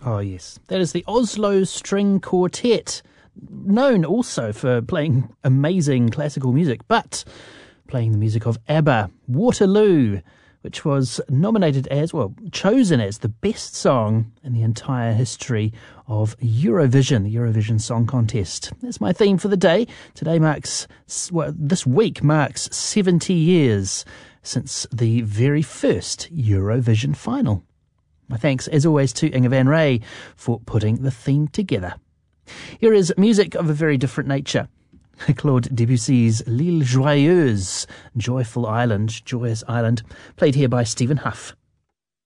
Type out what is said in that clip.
Oh, yes. That is the Oslo String Quartet, known also for playing amazing classical music, but playing the music of ABBA, Waterloo, which was chosen as the best song in the entire history of Eurovision, the Eurovision Song Contest. That's my theme for the day. This week marks 70 years since the very first Eurovision final. My thanks, as always, to Inga van Ray for putting the theme together. Here is music of a very different nature. Claude Debussy's L'Île Joyeuse, Joyful Island, Joyous Island, played here by Stephen Huff.